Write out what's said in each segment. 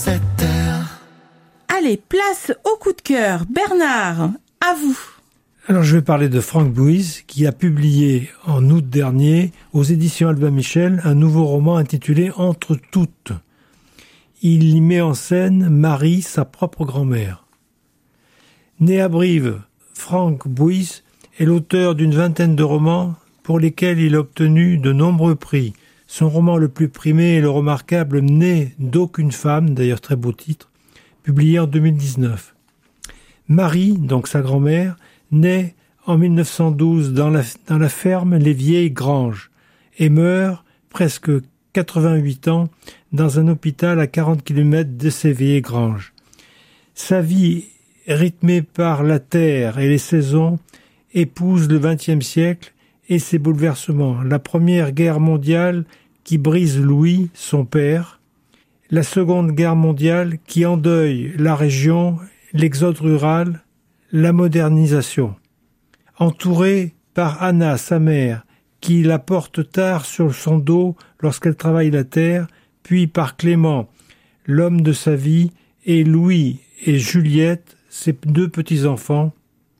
Allez, place au coup de cœur. Bernard, à vous. Alors je vais parler de Frank Buys qui a publié en août dernier aux éditions Albin Michel un nouveau roman intitulé Entre toutes. Il y met en scène Marie, sa propre grand-mère. Né à Brive, Frank Buys est l'auteur d'une vingtaine de romans pour lesquels il a obtenu de nombreux prix. Son roman le plus primé est le remarquable Né d'aucune femme, d'ailleurs très beau titre, publié en 2019. Marie, donc sa grand-mère, naît en 1912 dans la ferme Les Vieilles Granges et meurt presque 88 ans dans un hôpital à 40 km de ces Vieilles Granges. Sa vie, rythmée par la terre et les saisons, épouse le XXe siècle et ses bouleversements. La Première Guerre mondiale qui brise Louis, son père, la Seconde Guerre mondiale qui endeuille la région, l'exode rural, la modernisation. Entourée par Anna, sa mère, qui la porte tard sur son dos lorsqu'elle travaille la terre, puis par Clément, l'homme de sa vie, et Louis et Juliette, ses deux petits-enfants,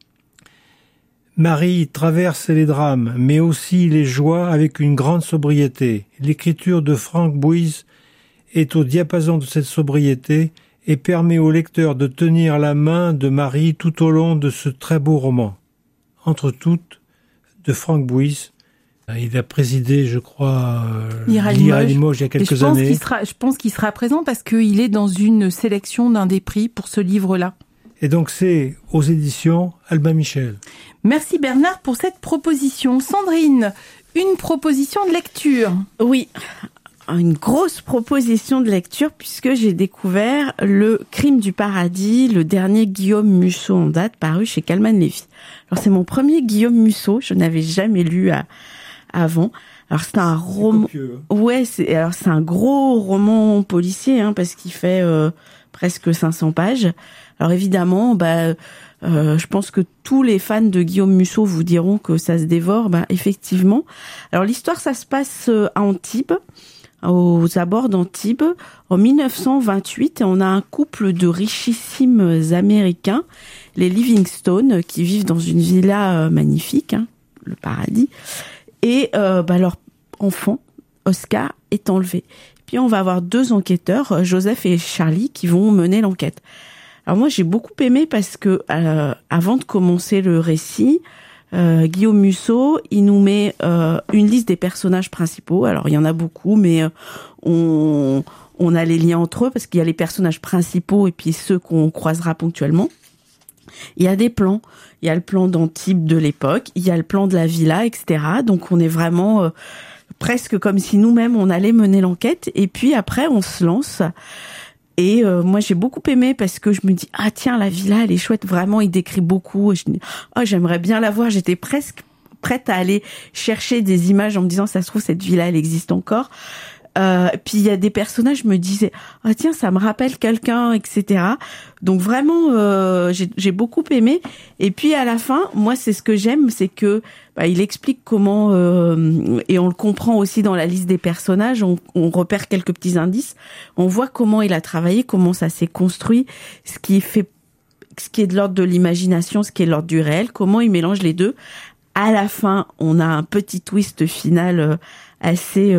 Marie traverse les drames, mais aussi les joies avec une grande sobriété. L'écriture de Frank Buys est au diapason de cette sobriété et permet au lecteur de tenir la main de Marie tout au long de ce très beau roman. Entre toutes, de Frank Buys. Il a présidé, je crois, l'IRA à Limoges il y a quelques années. Je pense qu'il sera présent parce qu'il est dans une sélection d'un des prix pour ce livre-là. Et donc c'est aux éditions Albin Michel. Merci Bernard pour cette proposition. Sandrine, une proposition de lecture. Oui, une grosse proposition de lecture puisque j'ai découvert Le Crime du paradis, le dernier Guillaume Musso en date, paru chez Calman Lévy. Alors c'est mon premier Guillaume Musso, je n'avais jamais lu avant. Alors c'est un roman. Ouais, c'est un gros roman policier parce qu'il fait presque 500 pages. Alors évidemment, je pense que tous les fans de Guillaume Musso vous diront que ça se dévore. Effectivement. Alors l'histoire, ça se passe à Antibes, aux abords d'Antibes, en 1928. Et on a un couple de richissimes Américains, les Livingstone, qui vivent dans une villa magnifique, le paradis. Et leur enfant, Oscar, est enlevé. Puis on va avoir deux enquêteurs, Joseph et Charlie, qui vont mener l'enquête. Alors moi, j'ai beaucoup aimé parce que avant de commencer le récit, Guillaume Musso, il nous met une liste des personnages principaux. Alors il y en a beaucoup, mais on a les liens entre eux parce qu'il y a les personnages principaux et puis ceux qu'on croisera ponctuellement. Il y a des plans. Il y a le plan d'Antibes de l'époque, il y a le plan de la villa, etc. Donc on est vraiment presque comme si nous-mêmes on allait mener l'enquête. Et puis après on se lance. Et moi j'ai beaucoup aimé parce que je me dis tiens, la villa elle est chouette, vraiment il décrit beaucoup. Et je me dis j'aimerais bien la voir. J'étais presque prête à aller chercher des images en me disant ça se trouve cette villa elle existe encore. Puis il y a des personnages, je me disais tiens, ça me rappelle quelqu'un, etc. Donc vraiment j'ai beaucoup aimé. Et puis à la fin, moi c'est ce que j'aime, c'est que il explique comment et on le comprend aussi dans la liste des personnages, on repère quelques petits indices, on voit comment il a travaillé, comment ça s'est construit, ce qui est de l'ordre de l'imagination, ce qui est de l'ordre du réel, comment il mélange les deux. À la fin, on a un petit twist final assez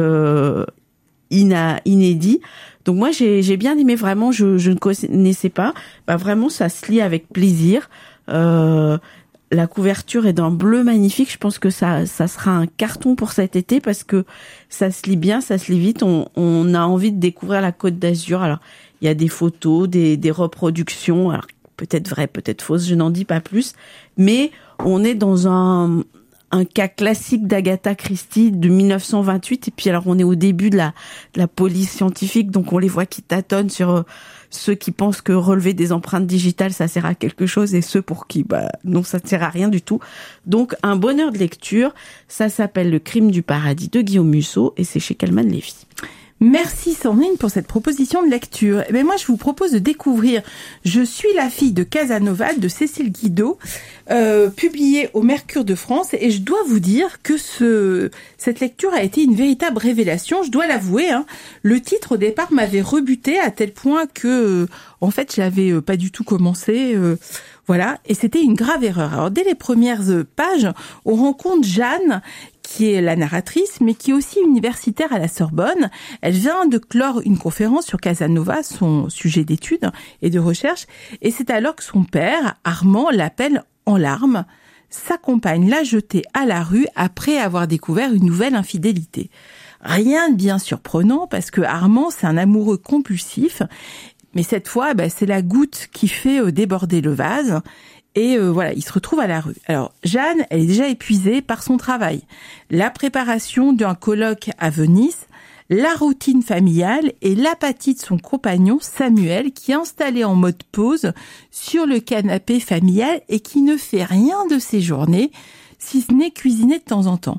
inédit. Donc moi j'ai bien aimé, vraiment, je ne connaissais pas. Vraiment ça se lit avec plaisir. La couverture est d'un bleu magnifique. Je pense que ça sera un carton pour cet été parce que ça se lit bien, ça se lit vite. On a envie de découvrir la Côte d'Azur. Alors il y a des photos, des reproductions. Alors peut-être vraies, peut-être fausses, je n'en dis pas plus. Mais on est dans un cas classique d'Agatha Christie de 1928. Et puis alors on est au début de la police scientifique, donc on les voit qui tâtonnent sur ceux qui pensent que relever des empreintes digitales ça sert à quelque chose et ceux pour qui non, ça ne sert à rien du tout. Donc un bonheur de lecture. Ça s'appelle Le Crime du paradis de Guillaume Musso et c'est chez Calman Lévy. Merci Sandrine pour cette proposition de lecture. Eh bien, moi, je vous propose de découvrir Je suis la fille de Casanova de Cécile Guidot, publiée au Mercure de France. Et je dois vous dire que cette lecture a été une véritable révélation, je dois l'avouer. Le titre au départ m'avait rebuté à tel point que, en fait, je l'avais pas du tout commencé. Voilà, et c'était une grave erreur. Alors, dès les premières pages, on rencontre Jeanne, qui est la narratrice, mais qui est aussi universitaire à la Sorbonne. Elle vient de clore une conférence sur Casanova, son sujet d'étude et de recherche, et c'est alors que son père, Armand, l'appelle en larmes. Sa compagne l'a jeté à la rue après avoir découvert une nouvelle infidélité. Rien de bien surprenant, parce que Armand, c'est un amoureux compulsif, mais cette fois, c'est la goutte qui fait déborder le vase. Et voilà, il se retrouve à la rue. Alors, Jeanne, elle est déjà épuisée par son travail. La préparation d'un colloque à Venise, la routine familiale et l'apathie de son compagnon Samuel, qui est installé en mode pause sur le canapé familial et qui ne fait rien de ses journées, si ce n'est cuisiner de temps en temps.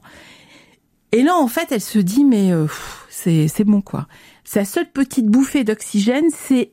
Et là, en fait, elle se dit, mais c'est bon, quoi. Sa seule petite bouffée d'oxygène, c'est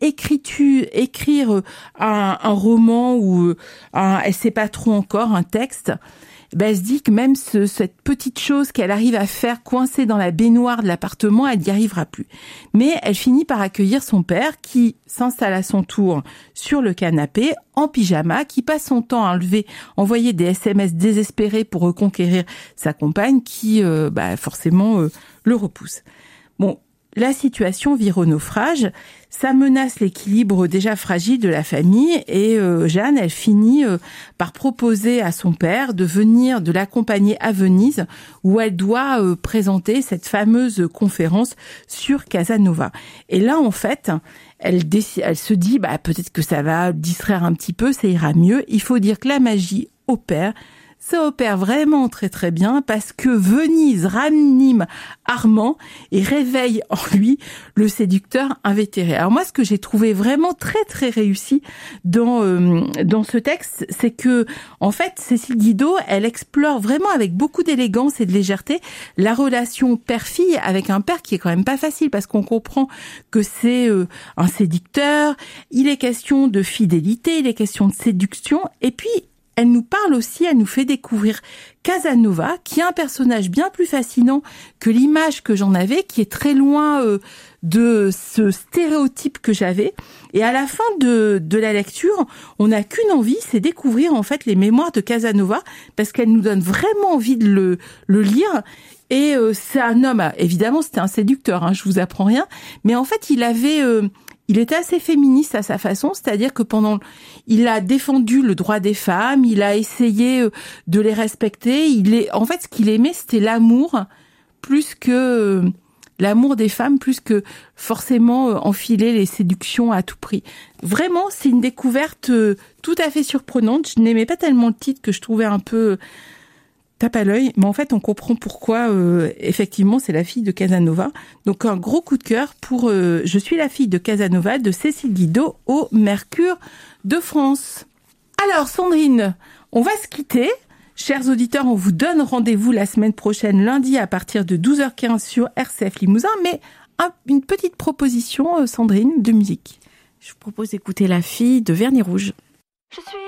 écrire un roman ou elle sait pas trop encore, un texte. Elle se dit que même cette petite chose qu'elle arrive à faire coincée dans la baignoire de l'appartement, elle n'y arrivera plus. Mais elle finit par accueillir son père qui s'installe à son tour sur le canapé en pyjama, qui passe son temps à envoyer des SMS désespérés pour reconquérir sa compagne qui, forcément, le repousse. Bon. La situation vire au naufrage, ça menace l'équilibre déjà fragile de la famille et Jeanne, elle finit par proposer à son père de l'accompagner à Venise où elle doit présenter cette fameuse conférence sur Casanova. Et là, en fait, elle se dit, peut-être que ça va distraire un petit peu, ça ira mieux. Il faut dire que la magie opère. Ça opère vraiment très très bien parce que Venise ranime Armand et réveille en lui le séducteur invétéré. Alors moi, ce que j'ai trouvé vraiment très très réussi dans ce texte, c'est que en fait, Cécile Guidot, elle explore vraiment avec beaucoup d'élégance et de légèreté la relation père-fille avec un père qui est quand même pas facile parce qu'on comprend que c'est un séducteur, il est question de fidélité, il est question de séduction et puis elle nous parle aussi, elle nous fait découvrir Casanova, qui est un personnage bien plus fascinant que l'image que j'en avais, qui est très loin de ce stéréotype que j'avais. Et à la fin de la lecture, on n'a qu'une envie, c'est découvrir en fait les mémoires de Casanova, parce qu'elle nous donne vraiment envie de le lire. Et c'est un homme, évidemment c'était un séducteur, je vous apprends rien, mais en fait il était assez féministe à sa façon, c'est-à-dire que il a défendu le droit des femmes, il a essayé de les respecter. En fait, ce qu'il aimait, c'était l'amour, plus que l'amour des femmes, plus que forcément enfiler les séductions à tout prix. Vraiment, c'est une découverte tout à fait surprenante. Je n'aimais pas tellement le titre que je trouvais un peu tape à l'œil, mais en fait, on comprend pourquoi, effectivement, c'est la fille de Casanova. Donc, un gros coup de cœur pour Je suis la fille de Casanova de Cécile Guidot au Mercure de France. Alors, Sandrine, on va se quitter. Chers auditeurs, on vous donne rendez-vous la semaine prochaine, lundi, à partir de 12h15 sur RCF Limousin, mais une petite proposition, Sandrine, de musique. Je vous propose d'écouter La fille de Vernis Rouge. Je suis